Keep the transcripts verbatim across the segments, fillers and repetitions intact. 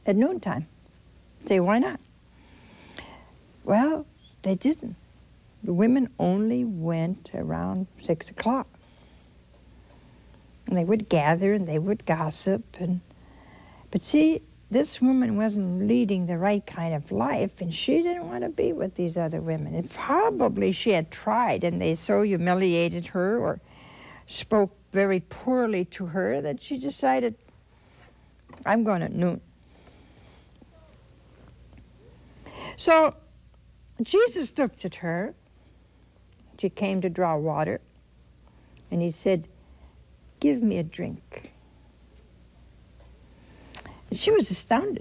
at noontime. Say, why not? Well, they didn't. The women only went around six o'clock. And they would gather and they would gossip. And But see, this woman wasn't leading the right kind of life, and she didn't want to be with these other women. And probably she had tried, and they so humiliated her or spoke very poorly to her that she decided, I'm going at noon. So Jesus looked at her. She came to draw water, and he said, give me a drink. And she was astounded.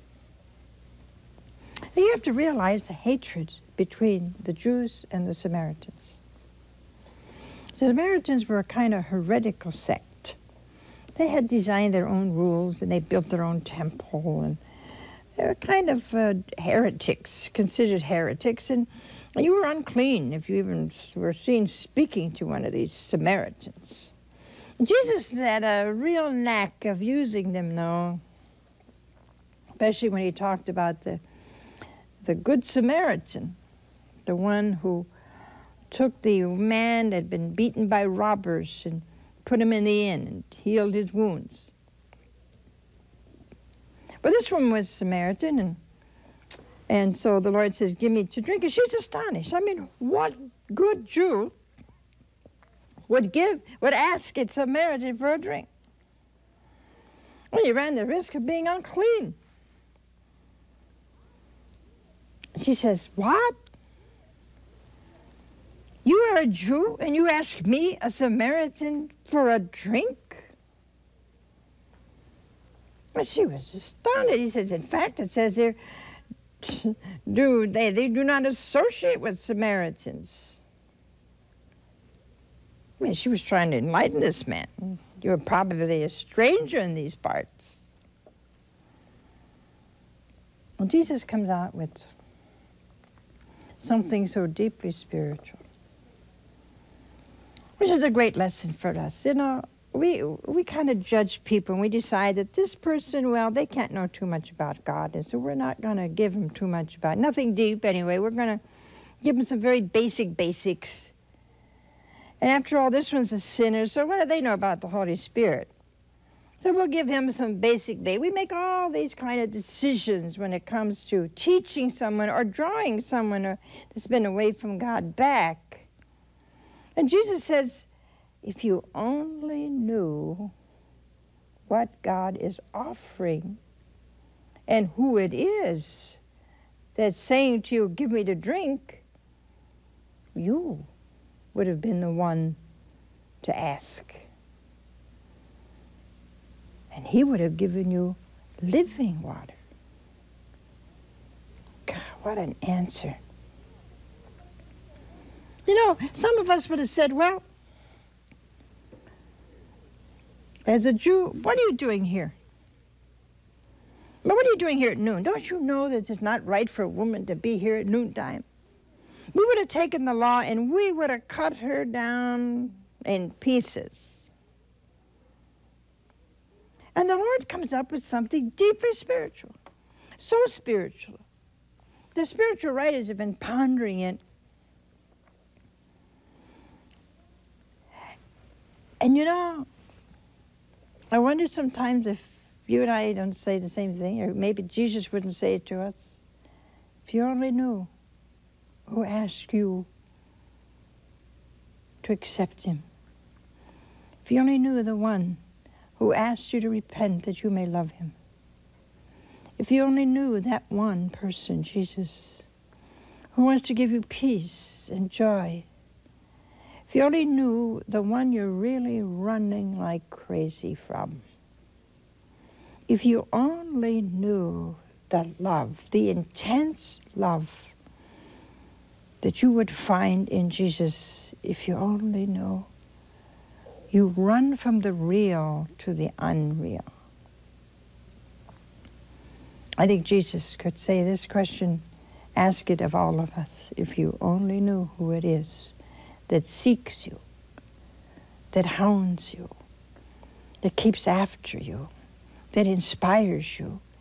And you have to realize the hatred between the Jews and the Samaritans. The Samaritans were a kind of heretical sect. They had designed their own rules, and they built their own temple, and they were kind of uh, heretics, considered heretics, and you were unclean if you even were seen speaking to one of these Samaritans. Jesus had a real knack of using them, though, especially when he talked about the, the Good Samaritan, the one who took the man that had been beaten by robbers and put him in the inn and healed his wounds. But this woman was Samaritan, and and so the Lord says, give me to drink. And she's astonished. I mean, what good Jew would give, would ask a Samaritan for a drink? Well, you ran the risk of being unclean. She says, what? You are a Jew, and you ask me, a Samaritan, for a drink? Well, she was astounded. He says, in fact, it says here, do they, they do not associate with Samaritans. I mean, she was trying to enlighten this man. You're probably a stranger in these parts. Well, Jesus comes out with something so deeply spiritual, which is a great lesson for us. You know, we we kind of judge people, and we decide that this person, well, they can't know too much about God, and so we're not going to give them too much about, nothing deep anyway. We're going to give them some very basic basics. And after all, this one's a sinner, so what do they know about the Holy Spirit? So we'll give him some basic basics. We make all these kind of decisions when it comes to teaching someone or drawing someone that's been away from God back. And Jesus says, if you only knew what God is offering and who it is that's saying to you, give me to drink, you would have been the one to ask. And he would have given you living water. God, what an answer. You know, some of us would have said, well, as a Jew, what are you doing here? But what are you doing here at noon? Don't you know that it's not right for a woman to be here at noontime? We would have taken the law and we would have cut her down in pieces. And the Lord comes up with something deeply spiritual, so spiritual. The spiritual writers have been pondering it. And you know, I wonder sometimes if you and I don't say the same thing, or maybe Jesus wouldn't say it to us. If you only knew who asked you to accept him. If you only knew the one who asked you to repent that you may love him. If you only knew that one person, Jesus, who wants to give you peace and joy. If you only knew the one you're really running like crazy from. If you only knew the love, the intense love that you would find in Jesus, if you only know. You run from the real to the unreal. I think Jesus could say this question, ask it of all of us, if you only knew who it is that seeks you, that hounds you, that keeps after you, that inspires you,